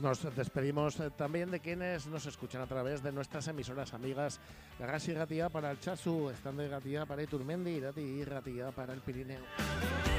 Nos despedimos también de quienes nos escuchan a través de nuestras emisoras amigas. Garaxi Ratia para el Chasu, Estande Ratia para Iturmendi, Irati y Ratia para el Pirineo.